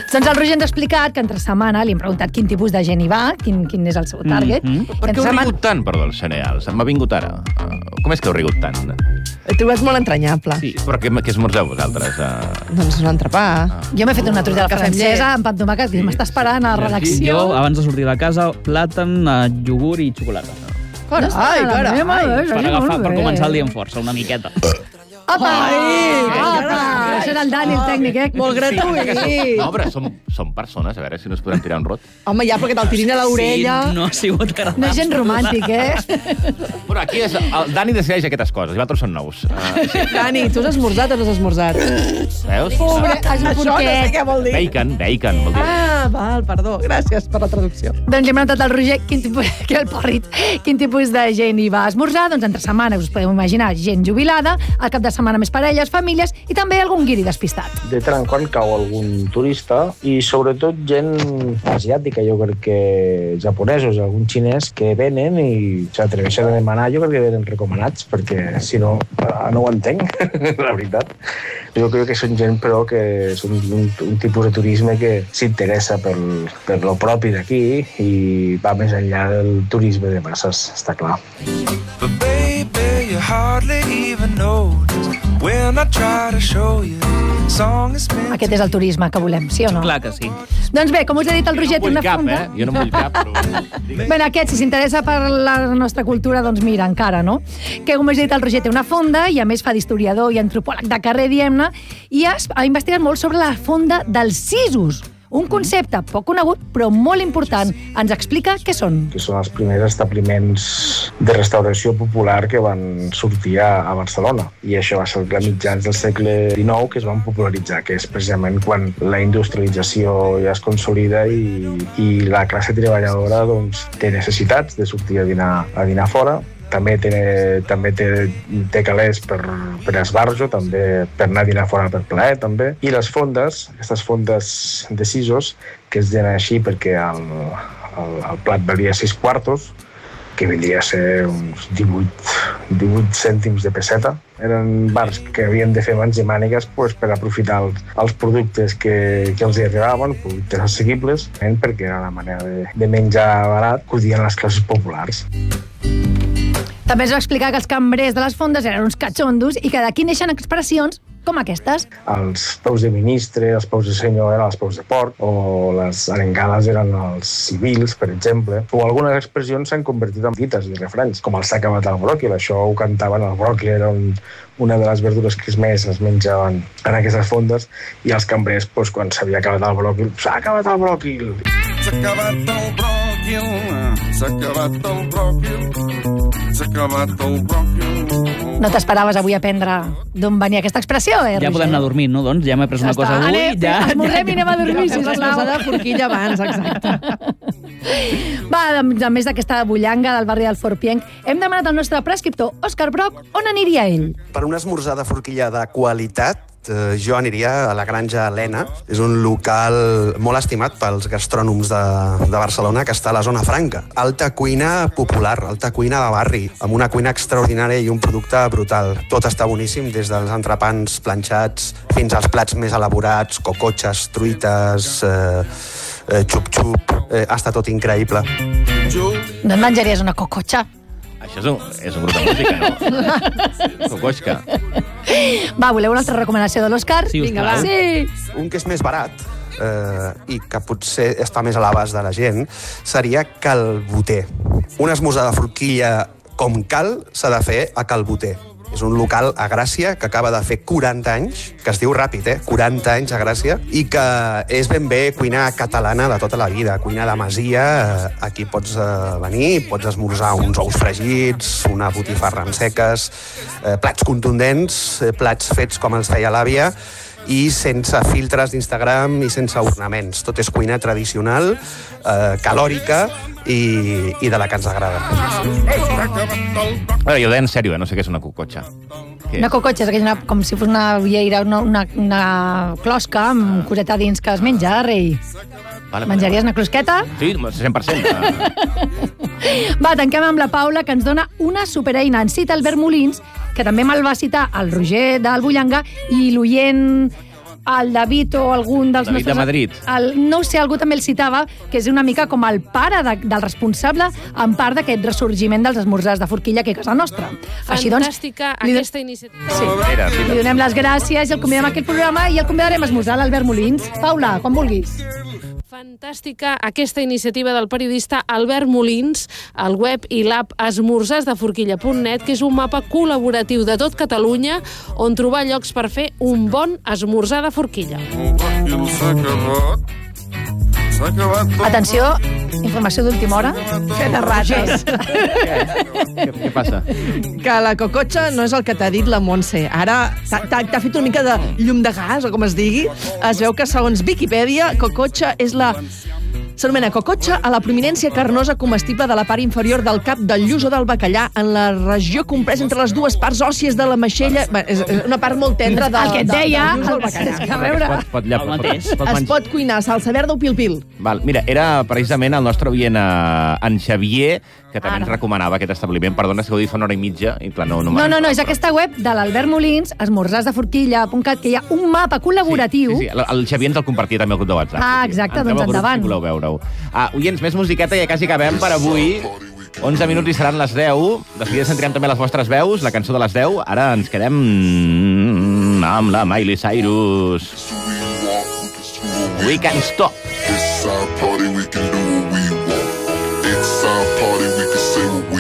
Doncs el Roger ens ha explicat que entre setmana li hem preguntat quin tipus de gent hi va, quin és el seu target. Per què heu rigut tant, perdó, els cereals? M'ha vingut ara. Com és que heu rigut tant? He trobat molt entranyable. Sí, però què esmorzeu vosaltres? Doncs un entrepà. Jo m'he fet una truita francesa amb pa amb tomàquet i m'està esperant a redacció. Jo, abans de sortir de casa, plàtan, iogurt i xocolata. Carai. Per començar el dia amb força, una miqueta. Apa! Això era el Dani, el tècnic, Molt gratuït. No, però som persones, a veure si no es podran tirar un rot. Home, ja, perquè te'l tirin a l'orella. Sí, no ha sigut agradable. No és gent romàntic, Però aquí el Dani decideix aquestes coses, i altres són nous. Dani, tu has esmorzat o no has esmorzat? Veus? Pobre, és un Això no sé què vol dir. Bacon, vol dir. Val, perdó. Gràcies per la traducció. Doncs li hem preguntat al Roger quin tipus de gent hi va a esmorzar. Doncs entre setmana us podeu imaginar gent jubilada, al cap de setmana més parelles, famílies i també algun guiri despistat. De tant en quant cau algun turista i sobretot gent asiàtica, jo crec que japonesos, algun xinès que venen i s'atreveixen a demanar, jo crec que venen recomanats, perquè si no, no ho entenc, la veritat. Jo crec que són gent, però, que és un tipus de turisme que s'interessa per lo propi d'aquí i va més enllà del turisme de masses, està clar. But baby, you hardly even notice when I try to show you. Aquest és el turisme que volem, sí o no? Clar que sí. Doncs bé, com us he dit, el Roger té una fonda... Jo no em vull cap, però... Bé, aquest, si s'interessa per la nostra cultura, doncs mira, encara, no? Que, com us he dit, el Roger té una fonda i, a més, fa d'historiador i antropòleg de carrer, diem-ne, i ha investigat molt sobre la fonda dels sisos. Un concepte poc conegut, però molt important. Ens explica què són. Que són els primers establiments de restauració popular que van sortir a Barcelona. I això va ser a mitjans del segle XIX que es van popularitzar, que és precisament quan la industrialització ja es consolida i la classe treballadora doncs, té necessitats de sortir a dinar fora. També té calés per esbarjo, també per anar a dinar fora per plaer, també. I les fondes, aquestes fondes de sisos, que es deien així perquè el plat valia 6 quartos, que vindria a ser uns 18 cèntims de peseta. Eren bars que havien de fer mans i mànigues per aprofitar els productes que els hi arribaven, productes assequibles, perquè era la manera de menjar barat que odien les classes populars. També es va explicar que els cambrers de les fondes eren uns catxondos i que d'aquí neixen expressions com aquestes. Els peus de ministre, els peus de senyor eren els peus de porc, o les arengades eren els civils, per exemple. O algunes expressions s'han convertit en dites i refranys, com el s'ha acabat el bròquil. Això ho cantaven, el bròquil era una de les verdures que més es menjaven en aquestes fondes, i els cambrers, quan s'havia acabat el bròquil, s'ha acabat el bròquil! S'ha acabat el bròquil, s'ha acabat el bròquil, s'ha acabat el bròquil. No t'esperaves avui aprendre d'on venia aquesta expressió, Roger? Ja podem anar a dormir, no? Doncs ja m'he pres una cosa avui. Esmorzem i anem a dormir, sisplau. Hem de forquilla abans, exacte. Va, a més d'aquesta bullanga del barri del Forpienc, hem demanat al nostre prescriptor, Òscar Broc, on aniria ell. Per una esmorzar de forquilla de qualitat, jo aniria a la Granja Helena. És un local molt estimat pels gastrònoms de Barcelona, que està a la zona franca. Alta cuina popular, alta cuina de barri, amb una cuina extraordinària i un producte brutal. Tot està boníssim, des dels entrepans planxats fins als plats més elaborats, cocotxes, truites, xup-xup. Està tot increïble. No et menjaries una cocotxa? Això és un grup de música, no? Cocoixca. Va, voleu una altra recomanació de l'Òscar? Sí, vinga, va. Sí. Un que és més barat i que potser està més a l'abast de la gent seria Calboter. Una esmorzar de forquilla com cal s'ha de fer a Calboter. És un local a Gràcia que acaba de fer 40 anys, que es diu ràpid, 40 anys a Gràcia, i que és ben bé cuina catalana de tota la vida, cuina de masia. Aquí pots venir, pots esmorzar uns ous fregits, una botifarra amb seques, plats contundents, plats fets com els feia l'àvia, i sense filtres d'Instagram i sense ornaments. Tot és cuina tradicional, calòrica i de la que ens agrada. Ara, jo ho deia en sèrio, no sé què és una cocotxa. Una cocotxa és com si fos una vieira, una closca amb coseta dins que es menja, rei. Menjaries una closqueta? Sí, 100%. Va, tanquem amb la Paula, que ens dona una supereina. Ens cita Albert Molins, que també me'l va citar el Roger del Bullanga, i l'oient el David o algun dels David de Madrid. No ho sé, algú també el citava, que és una mica com el pare del responsable en part d'aquest ressorgiment dels esmorzars de forquilla aquí a casa nostra. Així doncs, Fantàstica aquesta iniciativa. sí, Mira, li donem les gràcies i el convidem a aquest programa i el convidarem a esmorzar l'Albert Molins. Paula, quan vulguis. Fantàstica aquesta iniciativa del periodista Albert Molins, al web i l'app esmorzarsdeforquilla.net, que és un mapa col·laboratiu de tot Catalunya on trobar llocs per fer un bon esmorzar de forquilla. Atenció, informació d'última hora. Feta rates. Què passa? Que la cocotxa no és el que t'ha dit la Montse. Ara t'ha fet una mica de llum de gas, o com es digui. Es veu que, segons Viquipèdia, cocotxa és la... S'anomena cocotxa a la prominència carnosa comestible de la part inferior del cap del lluç o del bacallà en la regió compresa entre les dues parts òssies de la maixella. És una part molt tendra del El que et deia, lluç o del bacallà. a veure... Es pot cuinar salsa verda o pil-pil. Val, mira, era precisament el nostre oient en Xavier que també ens recomanava aquest establiment. Perdona, si ho he dit fa una hora i mitja. I clar, no, és aquesta web de l'Albert Molins, esmorzarsdeforquilla.cat, que hi ha un mapa col·laboratiu. Sí. El Xavier ens el compartia també al grup de WhatsApp. Ah, exacte, doncs endavant. Si voleu veure-ho. Oients, més musiqueta, ja quasi acabem per avui. 11 minuts i seran les 10. De seguida sentirem també les vostres veus, la cançó de les 10. Ara ens quedem amb la Miley Cyrus. We Can't Stop. It's our party, we can do what we want. It's our party, we can say what we